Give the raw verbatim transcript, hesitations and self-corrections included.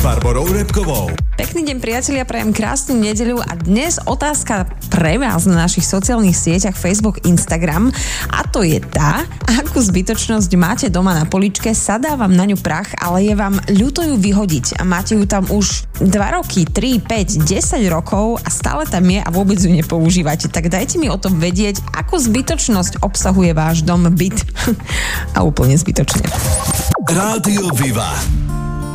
Barborou Repkovou. Pekný deň, priatelia, prajem krásnu nedeľu a dnes otázka pre vás na našich sociálnych sieťach Facebook, Instagram, a to je tá, akú zbytočnosť máte doma na poličke, sadá vám na ňu prach, ale je vám ľúto ju vyhodiť a máte ju tam už dva roky, tri, päť, desať rokov a stále tam je a vôbec ju nepoužívate. Tak dajte mi o tom vedieť, akú zbytočnosť obsahuje váš dom, byt. A úplne zbytočne. Rádio Viva.